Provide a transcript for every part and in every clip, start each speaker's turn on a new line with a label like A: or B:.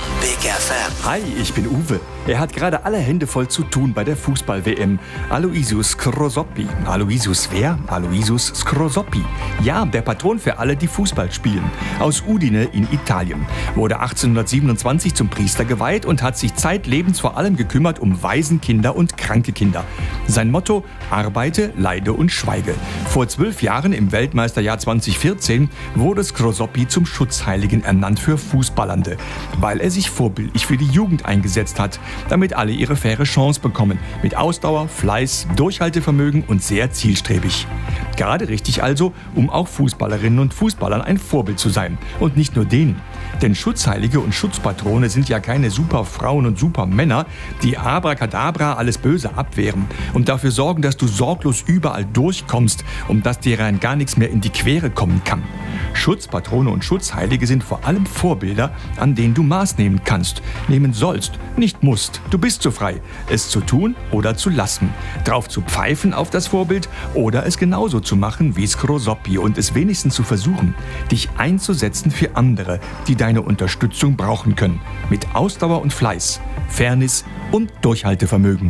A: Big FM.
B: Hi, ich bin Uwe. Er hat gerade alle Hände voll zu tun bei der Fußball-WM. Aloysius Scrosoppi. Aloysius wer? Aloysius Scrosoppi. Ja, der Patron für alle, die Fußball spielen. Aus Udine in Italien. Wurde 1827 zum Priester geweiht und hat sich zeitlebens vor allem gekümmert um Waisenkinder und kranke Kinder. Sein Motto: Arbeite, leide und schweige. Vor 12 Jahren im Weltmeisterjahr 2014 wurde Scrosoppi zum Schutzheiligen ernannt für Fußballernde, weil er sich vorbildlich für die Jugend eingesetzt hat, damit alle ihre faire Chance bekommen. Mit Ausdauer, Fleiß, Durchhaltevermögen und sehr zielstrebig. Gerade richtig also, um auch Fußballerinnen und Fußballern ein Vorbild zu sein. Und nicht nur denen. Denn Schutzheilige und Schutzpatrone sind ja keine Superfrauen und Supermänner, die abracadabra alles Böse abwehren und dafür sorgen, dass du sorglos überall durchkommst und dass dir rein gar nichts mehr in die Quere kommen kann. Schutzpatrone und Schutzheilige sind vor allem Vorbilder, an denen du Maß nehmen kannst, nehmen sollst, nicht musst. Du bist so frei, es zu tun oder zu lassen, drauf zu pfeifen auf das Vorbild oder es genauso zu machen wie Scrosoppi und es wenigstens zu versuchen, dich einzusetzen für andere, die deine Unterstützung brauchen können, mit Ausdauer und Fleiß, Fairness und Durchhaltevermögen.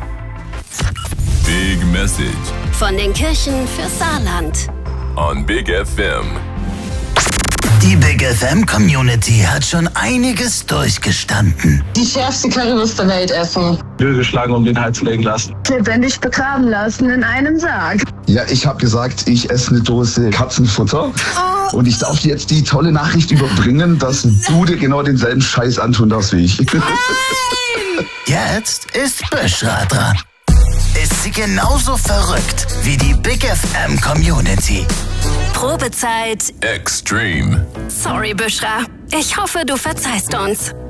C: Big Message
D: Von den Kirchen fürs Saarland.
C: on Big FM.
A: Die Big FM Community hat schon einiges durchgestanden.
E: Die schärfste Currywurst der Welt essen.
F: Geschlagen um den Hals legen lassen.
G: Lebendig begraben lassen in einem Sarg.
H: Ja, ich habe gesagt, ich esse eine Dose Katzenfutter. Und ich darf dir jetzt die tolle Nachricht überbringen, dass du dir genau denselben Scheiß antun darfst wie ich.
A: Jetzt ist Büschra dran. Ist sie genauso verrückt wie die Big FM Community?
D: Probezeit.
C: Extreme.
D: Sorry, Büschra. Ich hoffe, du verzeihst uns.